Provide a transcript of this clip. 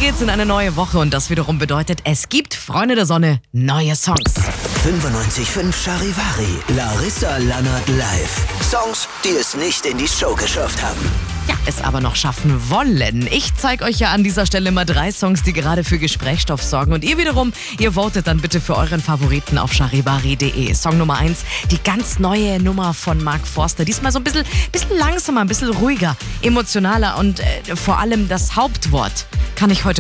geht's in eine neue Woche und das wiederum bedeutet, es gibt, Freunde der Sonne, neue Songs. 95.5 Charivari, Larissa Lannert live. Songs, die es nicht in die Show geschafft haben. Ja, es aber noch schaffen wollen. Ich zeige euch ja an dieser Stelle mal 3 Songs, die gerade für Gesprächsstoff sorgen. Und ihr wiederum, ihr votet dann bitte für euren Favoriten auf charivari.de. Song Nummer 1, die ganz neue Nummer von Mark Forster. Diesmal so ein bisschen langsamer, ein bisschen ruhiger, emotionaler und vor allem das Hauptwort kann ich heute